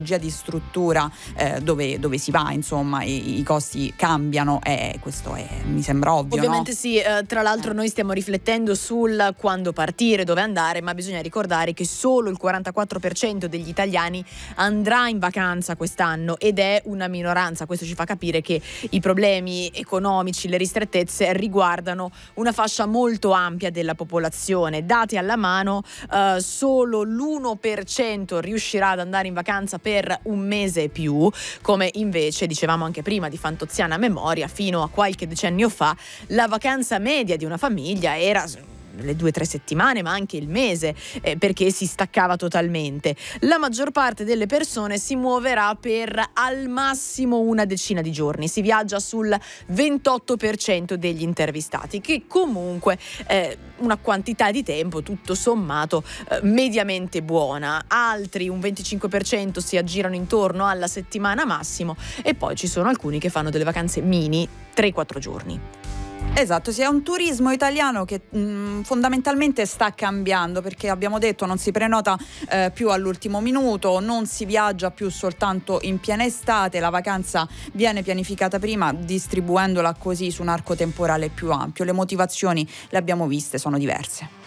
di struttura dove si va, insomma, i costi cambiano, questo mi sembra ovvio. Ovviamente no? sì, tra l'altro noi stiamo riflettendo sul quando partire, dove andare, ma bisogna ricordare che solo il 44% degli italiani andrà in vacanza quest'anno ed è una minoranza. Questo ci fa capire che i problemi economici, le ristrettezze riguardano una fascia molto ampia della popolazione. Dati alla mano, solo l'1% riuscirà ad andare in vacanza per un mese e più, come invece dicevamo anche prima di Fantoziana Memoria, fino a qualche decennio fa la vacanza media di una famiglia era le 2-3 settimane, ma anche il mese, perché si staccava totalmente. La maggior parte delle persone si muoverà per al massimo una decina di giorni, si viaggia sul 28% degli intervistati, che comunque una quantità di tempo tutto sommato mediamente buona. Altri, un 25%, si aggirano intorno alla settimana massimo, e poi ci sono alcuni che fanno delle vacanze mini, 3-4 giorni. Esatto, sì, è un turismo italiano che fondamentalmente sta cambiando, perché abbiamo detto non si prenota più all'ultimo minuto, non si viaggia più soltanto in piena estate, la vacanza viene pianificata prima, distribuendola così su un arco temporale più ampio. Le motivazioni, le abbiamo viste, sono diverse.